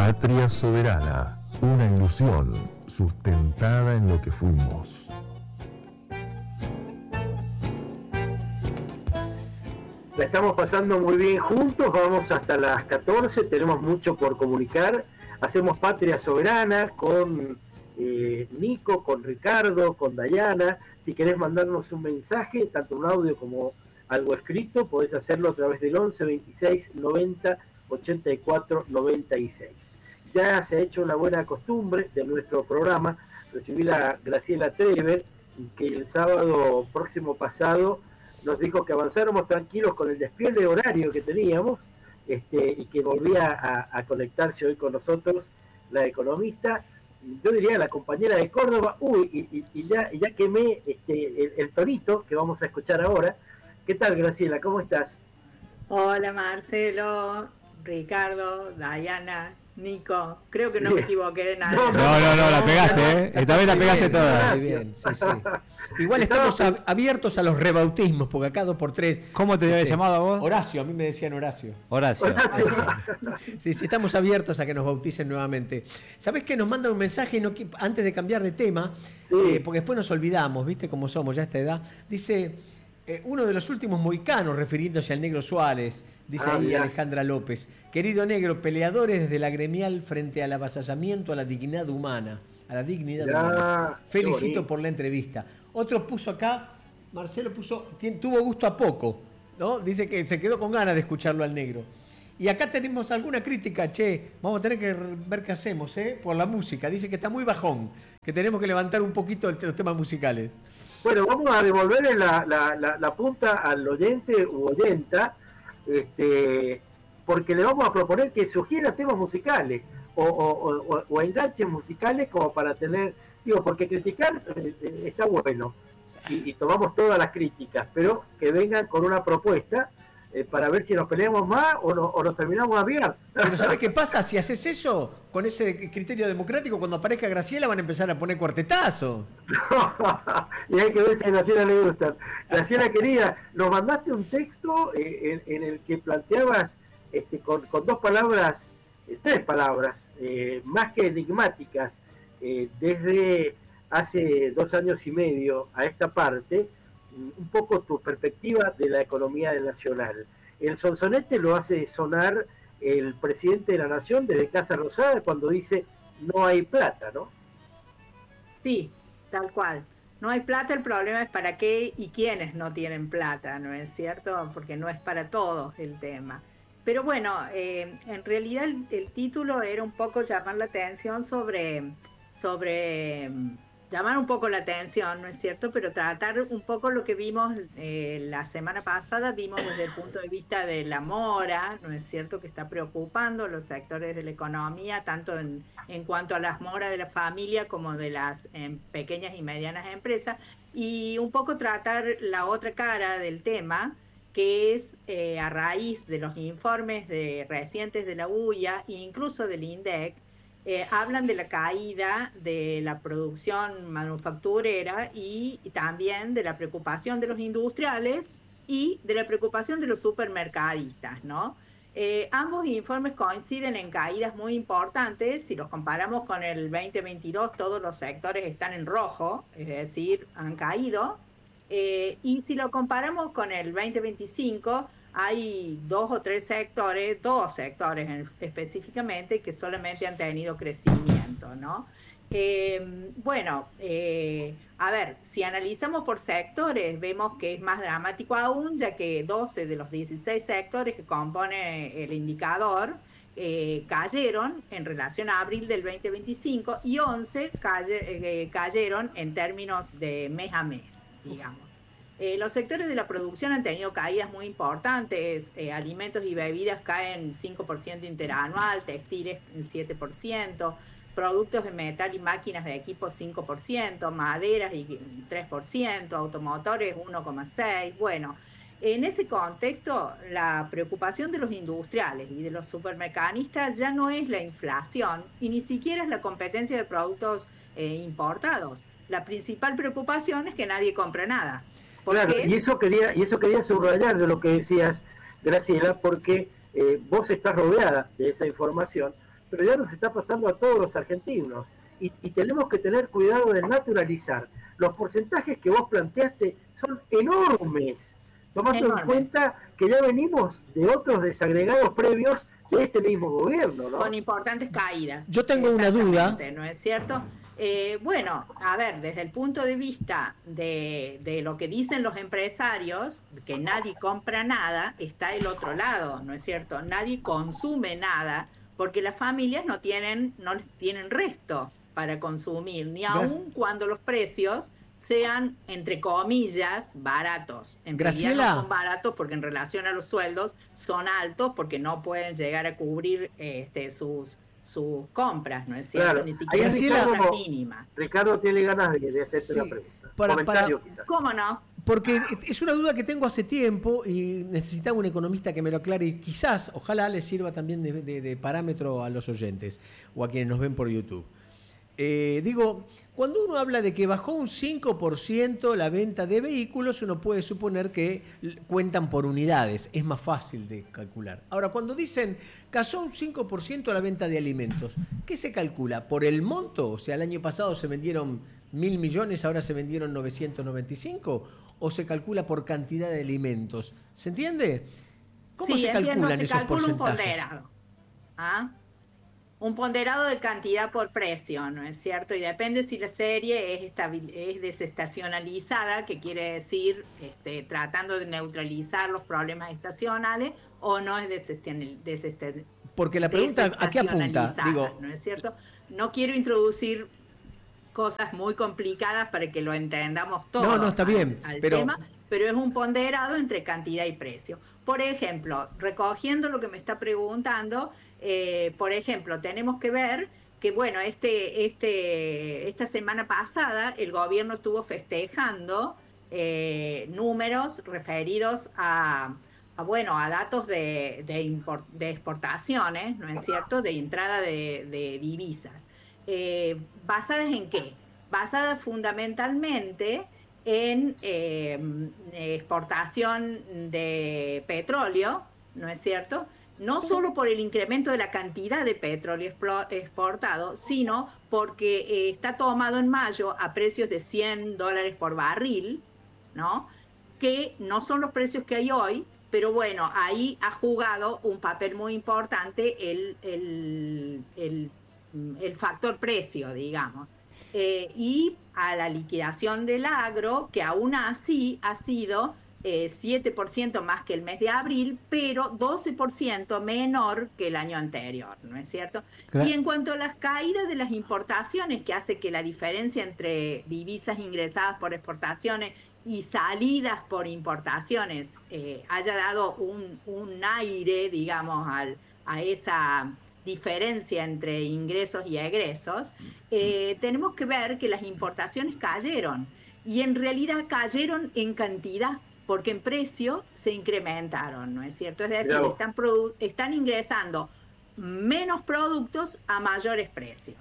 Patria soberana, una ilusión sustentada en lo que fuimos. La estamos pasando muy bien juntos, vamos hasta las 14, tenemos mucho por comunicar. Hacemos Patria Soberana con Nico, con Ricardo, con Dayana. Si querés mandarnos un mensaje, tanto un audio como algo escrito, podés hacerlo a través del 11 26 90 84 96. Ya se ha hecho una buena costumbre de nuestro programa recibir a Graciela Trever, que el sábado próximo pasado nos dijo que avanzáramos tranquilos con el despliegue horario que teníamos, y que volvía a conectarse hoy con nosotros la economista, yo diría la compañera de Córdoba. Y ya quemé el torito que vamos a escuchar ahora. ¿Qué tal, Graciela? ¿Cómo estás? Hola, Marcelo, Ricardo, Dayana, Nico. Creo que no me equivoqué de nada. No, la pegaste, ¿eh? Esta vez la pegaste toda. Muy bien, sí. Igual estamos abiertos a los rebautismos, porque acá 2x3. ¿Cómo te habías llamado a vos? Horacio, a mí me decían Horacio. Horacio. Sí, estamos abiertos a que nos bauticen nuevamente. ¿Sabés qué? Nos mandan un mensaje antes de cambiar de tema, porque después nos olvidamos, ¿viste cómo somos ya a esta edad? Dice, uno de los últimos mohicanos, refiriéndose al Negro Suárez, dice Alejandra López: querido Negro, peleadores desde la gremial frente al avasallamiento a la dignidad humana. Humana. Felicito por la entrevista. Otro puso acá, Marcelo tuvo gusto a poco, ¿no? Dice que se quedó con ganas de escucharlo al Negro. Y acá tenemos alguna crítica, vamos a tener que ver qué hacemos, por la música. Dice que está muy bajón, que tenemos que levantar un poquito los temas musicales. Bueno, vamos a devolverle la punta al oyente u oyenta, porque le vamos a proponer que sugiera temas musicales o enganches musicales como para tener, porque criticar está bueno y tomamos todas las críticas, pero que vengan con una propuesta para ver si nos peleamos más o nos terminamos a bien. Pero ¿sabés qué pasa? Si haces eso, con ese criterio democrático, cuando aparezca Graciela van a empezar a poner cuartetazo. Y hay que ver si a Graciela le gustan. Graciela querida, nos mandaste un texto en el que planteabas con tres palabras, más que enigmáticas, desde hace 2 años y medio a esta parte, un poco tu perspectiva de la economía nacional. El sonsonete lo hace sonar el presidente de la Nación desde Casa Rosada cuando dice no hay plata, ¿no? Sí, tal cual. No hay plata, el problema es para qué y quiénes no tienen plata, ¿no es cierto? Porque no es para todos el tema. Pero bueno, en realidad el título era un poco llamar la atención sobre llamar un poco la atención, ¿no es cierto? Pero tratar un poco lo que vimos la semana pasada, vimos desde el punto de vista de la mora, ¿no es cierto? Que está preocupando los sectores de la economía, tanto en cuanto a las moras de la familia como de las pequeñas y medianas empresas, y un poco tratar la otra cara del tema, que es a raíz de los informes recientes de la UIA e incluso del INDEC, hablan de la caída de la producción manufacturera y también de la preocupación de los industriales y de la preocupación de los supermercadistas, ¿no? Ambos informes coinciden en caídas muy importantes. Si los comparamos con el 2022, todos los sectores están en rojo, es decir, han caído. Y si lo comparamos con el 2025, hay dos sectores específicamente que solamente han tenido crecimiento, ¿no? A ver, si analizamos por sectores, vemos que es más dramático aún, ya que 12 de los 16 sectores que compone el indicador cayeron en relación a abril del 2025 y 11 cayeron en términos de mes a mes, digamos. Los sectores de la producción han tenido caídas muy importantes. Alimentos y bebidas caen 5% interanual, textiles 7%, productos de metal y máquinas de equipo 5%, maderas y 3%, automotores 1,6%. Bueno, en ese contexto, la preocupación de los industriales y de los supermercadistas ya no es la inflación y ni siquiera es la competencia de productos importados. La principal preocupación es que nadie compre nada. Claro, y eso quería subrayar de lo que decías, Graciela, porque vos estás rodeada de esa información, pero ya nos está pasando a todos los argentinos. Y tenemos que tener cuidado de naturalizar. Los porcentajes que vos planteaste son enormes, tomando en cuenta que ya venimos de otros desagregados previos de este mismo gobierno, ¿no? Con importantes caídas. Yo tengo una duda. ¿No es cierto? Bueno, a ver, desde el punto de vista de lo que dicen los empresarios, que nadie compra nada, está el otro lado, ¿no es cierto? Nadie consume nada, porque las familias no tienen resto para consumir, ni aun cuando los precios sean, entre comillas, baratos. En realidad no son baratos porque en relación a los sueldos son altos porque no pueden llegar a cubrir sus compras, ¿no es cierto? Claro. Ni siquiera Ricardo, mínimas. Ricardo tiene ganas de hacerte una pregunta. ¿Cómo no? Porque es una duda que tengo hace tiempo y necesitaba un economista que me lo aclare y quizás, ojalá les sirva también de parámetro a los oyentes o a quienes nos ven por YouTube. Digo, cuando uno habla de que bajó un 5% la venta de vehículos, uno puede suponer que cuentan por unidades, es más fácil de calcular. Ahora, cuando dicen cayó un 5% la venta de alimentos, ¿qué se calcula? ¿Por el monto? O sea, el año pasado se vendieron 1.000 millones, ahora se vendieron 995, ¿o se calcula por cantidad de alimentos? ¿Se entiende? ¿Cómo se calculan esos porcentajes? Un ponderado. Un ponderado de cantidad por precio, ¿no es cierto? Y depende si la serie es desestacionalizada, que quiere decir tratando de neutralizar los problemas estacionales, o no es desestacionalizada. Porque la pregunta, ¿a qué apunta? Digo, ¿no es cierto? No quiero introducir cosas muy complicadas para que lo entendamos todo. No, está bien, tema, pero es un ponderado entre cantidad y precio. Por ejemplo, recogiendo lo que me está preguntando, por ejemplo, tenemos que ver que, bueno, esta semana pasada el gobierno estuvo festejando números referidos a datos de exportaciones, ¿no es cierto?, de entrada de divisas. ¿Basadas en qué? Basadas fundamentalmente en exportación de petróleo, ¿no es cierto?, no solo por el incremento de la cantidad de petróleo exportado, sino porque está tomado en mayo a precios de $100 por barril, ¿no? Que no son los precios que hay hoy, pero bueno, ahí ha jugado un papel muy importante el factor precio, digamos. Y a la liquidación del agro, que aún así ha sido 7% más que el mes de abril, pero 12% menor que el año anterior, ¿no es cierto? Claro. Y en cuanto a las caídas de las importaciones, que hace que la diferencia entre divisas ingresadas por exportaciones y salidas por importaciones haya dado un aire, digamos, a esa diferencia entre ingresos y egresos, tenemos que ver que las importaciones cayeron, y en realidad cayeron en cantidad, porque en precio se incrementaron, ¿no es cierto? Es decir, están ingresando menos productos a mayores precios.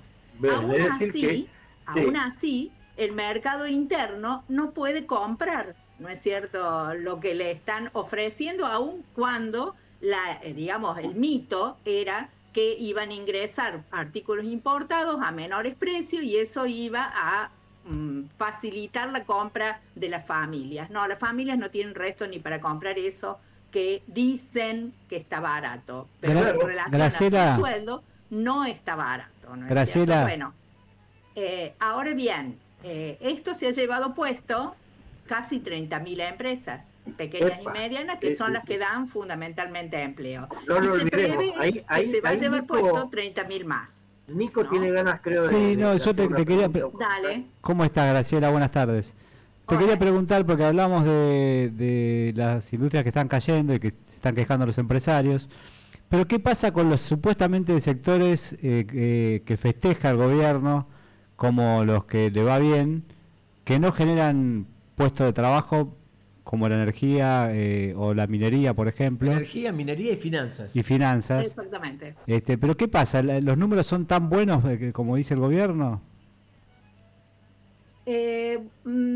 Aún así, el mercado interno no puede comprar, ¿no es cierto?, lo que le están ofreciendo, aun cuando el mito era que iban a ingresar artículos importados a menores precios y eso iba a facilitar la compra de las familias. No, las familias no tienen resto ni para comprar eso que dicen que está barato, pero en relación a su sueldo no está barato, ¿no es cierto? Bueno, ahora bien, esto se ha llevado puesto casi 30.000 empresas pequeñas y medianas, que son las que dan fundamentalmente empleo. No se prevé que se va a llevar puesto 30.000 más. Nico tiene ganas, creo, sí, yo te quería... Dale. ¿Cómo estás, Graciela? Buenas tardes. Te quería preguntar, porque hablamos de las industrias que están cayendo y que se están quejando los empresarios, pero ¿qué pasa con los supuestamente sectores que festeja el gobierno, como los que le va bien, que no generan puestos de trabajo, como la energía o la minería, por ejemplo? Energía, minería y finanzas. Exactamente. Pero ¿qué pasa? ¿Los números son tan buenos como dice el gobierno?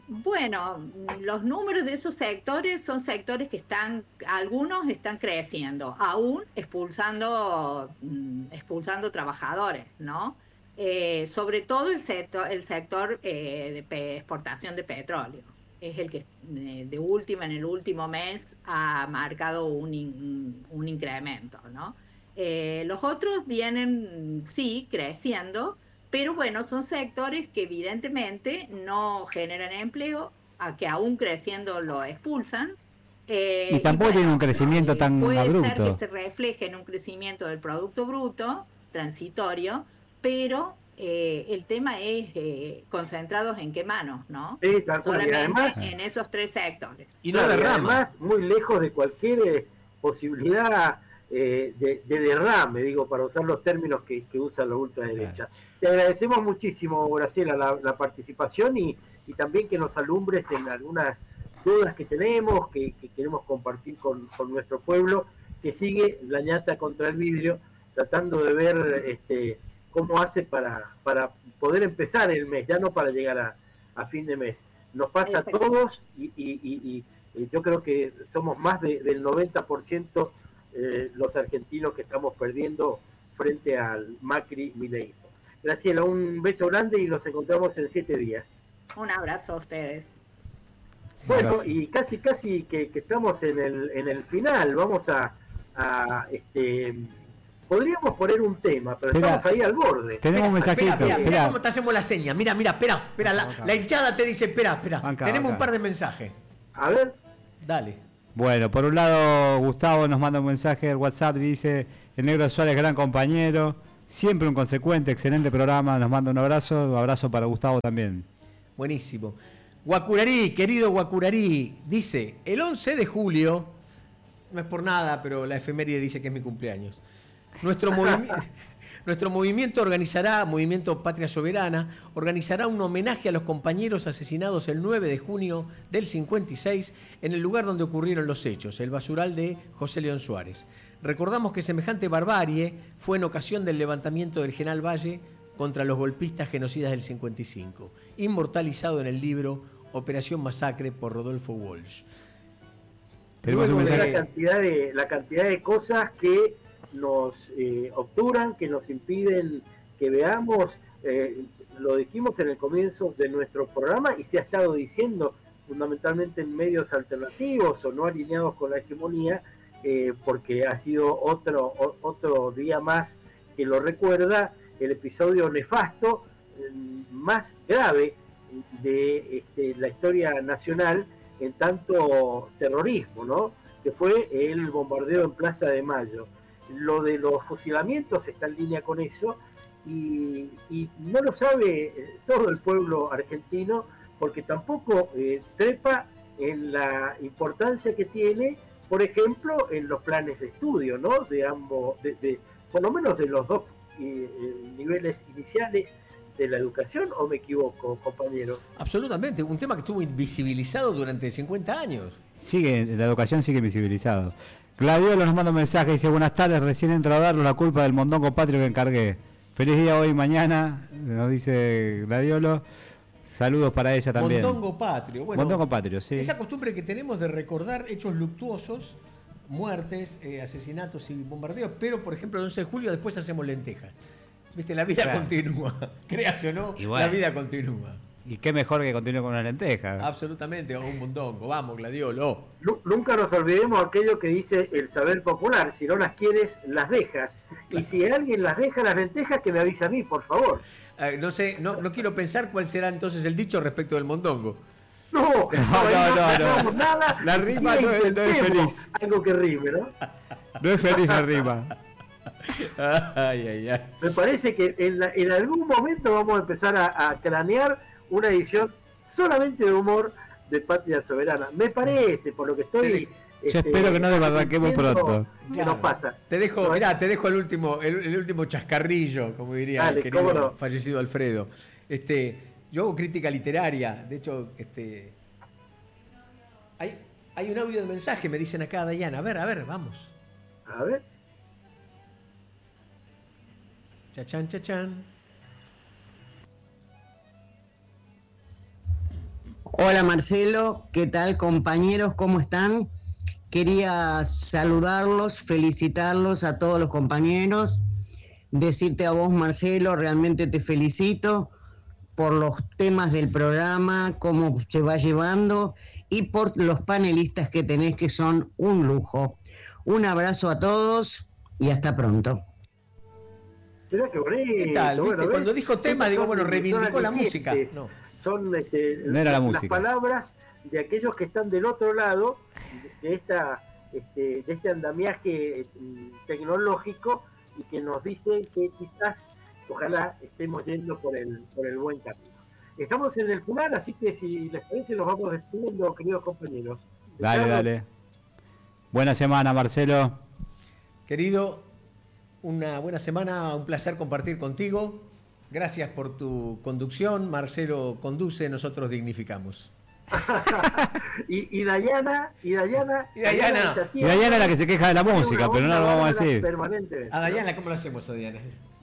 Bueno, los números de esos sectores son sectores que algunos están creciendo, aún expulsando trabajadores, ¿no? Sobre todo el sector de exportación de petróleo. Es el que en el último mes ha marcado un incremento, ¿no? Los otros vienen, sí, creciendo, pero bueno, son sectores que evidentemente no generan empleo, a que aún creciendo lo expulsan. Y tampoco tiene un crecimiento tan puede abrupto. ser que se refleje en un crecimiento del Producto Bruto transitorio, pero el tema es concentrados en qué manos, ¿no? Sí, tal cual. Solamente Y además, en esos 3 sectores. Y no claro, y derrama. además muy lejos de cualquier posibilidad de derrame, digo, para usar los términos que usa la ultraderecha. Claro. Te agradecemos muchísimo, Graciela, la participación y también que nos alumbres en algunas dudas que tenemos, que queremos compartir con nuestro pueblo, que sigue la ñata contra el vidrio, tratando de ver cómo hace para poder empezar el mes, ya no para llegar a fin de mes. Nos pasa a todos y yo creo que somos más del 90% los argentinos que estamos perdiendo frente al Macri-Mileísmo. Graciela, un beso grande y nos encontramos en 7 días. Un abrazo a ustedes. Bueno, y casi que estamos en el final. Vamos podríamos poner un tema, pero Espera, estamos ahí al borde. Tenemos un mensajito. Espera, cómo te hacemos la seña. Mira, espera. La hinchada te dice, espera. Tenemos un par de mensajes. A ver. Dale. Bueno, por un lado, Gustavo nos manda un mensaje del WhatsApp, dice: el Negro Suárez, gran compañero, siempre un consecuente, excelente programa, nos manda un abrazo para Gustavo también. Buenísimo. Guacurarí, querido Guacurarí, dice, el 11 de julio, no es por nada, pero la efeméride dice que es mi cumpleaños, nuestro movimiento Movimiento Patria Soberana, organizará un homenaje a los compañeros asesinados el 9 de junio del 56 en el lugar donde ocurrieron los hechos, el basural de José León Suárez. Recordamos que semejante barbarie fue en ocasión del levantamiento del General Valle contra los golpistas genocidas del 55, inmortalizado en el libro Operación Masacre por Rodolfo Walsh. Tenemos un mensaje. La cantidad de cosas que nos obturan, que nos impiden que veamos, lo dijimos en el comienzo de nuestro programa y se ha estado diciendo fundamentalmente en medios alternativos o no alineados con la hegemonía, porque ha sido otro día más que lo recuerda, el episodio nefasto más grave de la historia nacional en tanto terrorismo, ¿no? Que fue el bombardeo en Plaza de Mayo. Lo de los fusilamientos está en línea con eso y no lo sabe todo el pueblo argentino porque tampoco trepa en la importancia que tiene, por ejemplo, en los planes de estudio, ¿no? De ambos, por lo menos de los dos niveles iniciales de la educación, ¿o me equivoco, compañero? Absolutamente, un tema que estuvo invisibilizado durante 50 años. La educación sigue invisibilizado. Gladiolo nos manda un mensaje, dice: buenas tardes, recién entro a darle la culpa del mondongo patrio que encargué. Feliz día hoy y mañana, nos dice Gladiolo. Saludos para ella también. Mondongo patrio. Bueno, mondongo patrio, sí. Esa costumbre que tenemos de recordar hechos luctuosos, muertes, asesinatos y bombardeos, pero por ejemplo el 11 de julio después hacemos lentejas. Viste, la vida continúa. Creas o no, bueno, la vida continúa. Y qué mejor que continúe con una lenteja. Absolutamente, o un mondongo. Vamos, Gladiolo. Nunca nos olvidemos aquello que dice el saber popular: si no las quieres, las dejas. Claro. Y si alguien las deja, las lentejas, que me avise a mí, por favor. No sé, no quiero pensar cuál será entonces el dicho respecto del mondongo. No, nada. La rima no es feliz. Algo que rime, ¿no? No es feliz la rima. Ay. Me parece que en algún momento vamos a empezar a cranear una edición solamente de humor de Patria Soberana. Me parece, por lo que estoy... Yo espero que no desbarranquemos pronto. ¿Qué nos pasa? Te dejo el último chascarrillo, como diría Dale, el querido fallecido Alfredo. Yo hago crítica literaria. De hecho, hay un audio de mensaje, me dicen acá, Dayana. A ver, vamos. A ver. Chachán. Hola Marcelo, ¿qué tal compañeros? ¿Cómo están? Quería saludarlos, felicitarlos a todos los compañeros, decirte a vos Marcelo, realmente te felicito por los temas del programa, cómo se va llevando y por los panelistas que tenés que son un lujo. Un abrazo a todos y hasta pronto. Mirá qué bonito. ¿Qué tal? ¿Viste? Bueno, Cuando dijo tema, esas digo, son- bueno, son reivindicó la música. alicientes. No. Son No era la las música. palabras de aquellos que están del otro lado de este andamiaje tecnológico y que nos dicen que quizás, ojalá estemos yendo por el buen camino. Estamos en el final, así que si les parece nos vamos despidiendo, queridos compañeros. Dale, Ricardo, dale. Buena semana, Marcelo. Querido, una buena semana, un placer compartir contigo. Gracias por tu conducción. Marcelo conduce, nosotros dignificamos. y Dayana, Y Dayana. está Y Dayana es la que se queja de la tiene música, una pero no onda lo vamos a bárbara decir. permanentemente. A Dayana, ¿cómo lo hacemos a Dayana?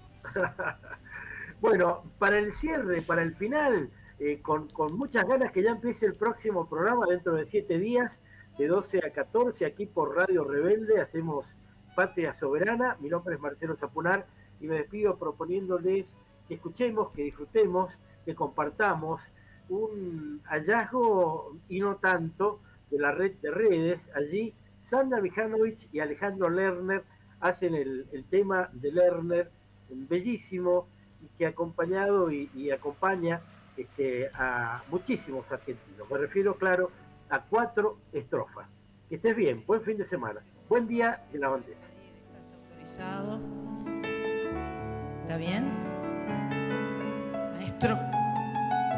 Bueno, para el cierre, para el final, con muchas ganas que ya empiece el próximo programa dentro de 7 días, de 12 a 14, aquí por Radio Rebelde, hacemos Patria Soberana. Mi nombre es Marcelo Zapunar y me despido proponiéndoles que escuchemos, que disfrutemos, que compartamos un hallazgo y no tanto de la red de redes. Allí Sandra Mijanovic y Alejandro Lerner hacen el tema de Lerner, bellísimo, y que ha acompañado y acompaña a muchísimos argentinos. Me refiero, claro, a 4 estrofas. Que estés bien, buen fin de semana, buen día de la bandera. ¿Está bien? Maestro.